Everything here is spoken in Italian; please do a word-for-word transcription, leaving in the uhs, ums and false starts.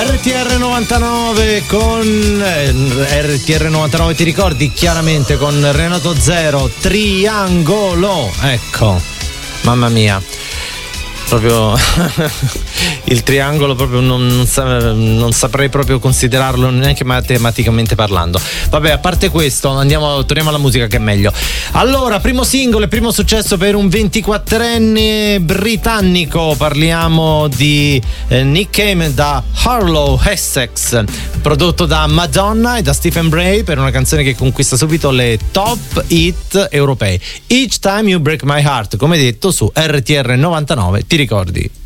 R T R novantanove con R T R novantanove, ti ricordi chiaramente, con Renato Zero, Triangolo, ecco, mamma mia, proprio il triangolo proprio non, non, sa, non saprei proprio considerarlo neanche matematicamente parlando. Vabbè, a parte questo, andiamo, torniamo alla musica che è meglio. Allora, primo singolo e primo successo per un ventiquattrenne britannico, parliamo di eh, Nick Cave da Harlow, Essex, prodotto da Madonna e da Stephen Bray per una canzone che conquista subito le top hit europei. Each Time You Break My Heart, come detto su R T R novantanove, ti ricordi?